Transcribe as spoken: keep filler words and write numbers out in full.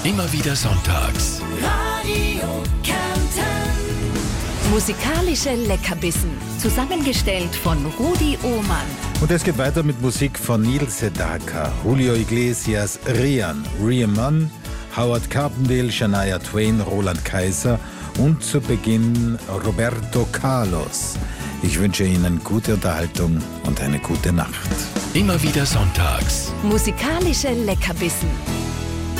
Immer wieder sonntags. Radio Kärnten. Musikalische Leckerbissen, zusammengestellt von Rudi Ohmann. Und es geht weiter mit Musik von Neil Sedaka, Julio Iglesias, Rian, Riemann, Howard Carpendale, Shania Twain, Roland Kaiser und zu Beginn Roberto Carlos. Ich wünsche Ihnen gute Unterhaltung und eine gute Nacht. Immer wieder sonntags. Musikalische Leckerbissen.